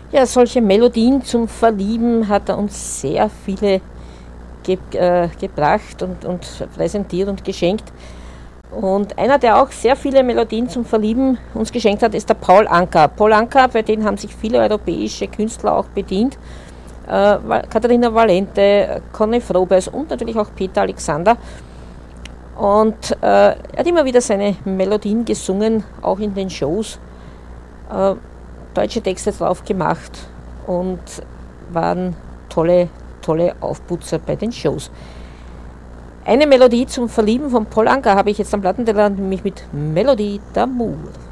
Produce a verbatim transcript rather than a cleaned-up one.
Ja, solche Melodien zum Verlieben hat er uns sehr viele ge äh, gebracht und, und präsentiert und geschenkt. Und einer, der auch sehr viele Melodien zum Verlieben uns geschenkt hat, ist der Paul Anka. Paul Anka, bei dem haben sich viele europäische Künstler auch bedient. Äh, Katharina Valente, Conny Frobes und natürlich auch Peter Alexander. Und äh, er hat immer wieder seine Melodien gesungen, auch in den Shows. Äh, deutsche Texte drauf gemacht und waren tolle, tolle Aufputzer bei den Shows. Eine Melodie zum Verlieben von Paul Anka habe ich jetzt am Plattenteller, nämlich mit Melodie d'Amour.